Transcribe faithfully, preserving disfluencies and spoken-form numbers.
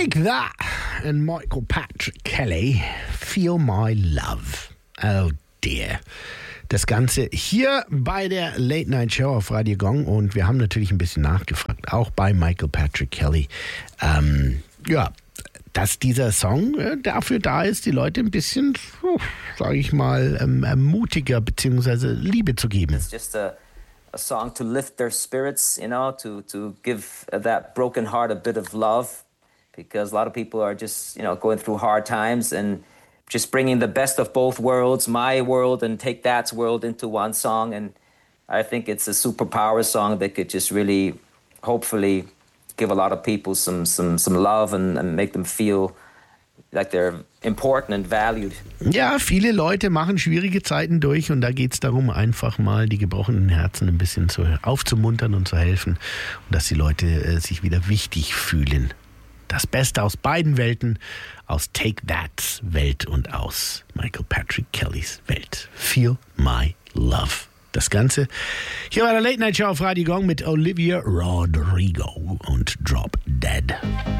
Take That and Michael Patrick Kelly, Feel My Love. Oh dear. Das Ganze hier bei der Late Night Show auf Radio Gong und wir haben natürlich ein bisschen nachgefragt, auch bei Michael Patrick Kelly. Ähm, ja, dass dieser Song äh, dafür da ist, die Leute ein bisschen, oh, sage ich mal, ähm, mutiger bzw. Liebe zu geben. It's just a, a song to lift their spirits, you know, to, to give that broken heart a bit of love, because a lot of people are just, you know, going through hard times, and just bringing the best of both worlds, my world and Take That's world, into one song. And I think it's a superpower song that could just really, hopefully, give a lot of people some some some love and, and make them feel like they're important and valued. Ja, viele Leute machen schwierige Zeiten durch und da geht es darum, einfach mal die gebrochenen Herzen ein bisschen zu, aufzumuntern und zu helfen und dass die Leute äh, sich wieder wichtig fühlen. Das Beste aus beiden Welten, aus Take That's Welt und aus Michael Patrick Kellys Welt. Feel My Love. Das Ganze hier bei der Late Night Show auf Radio Gong mit Olivia Rodrigo und Drop Dead.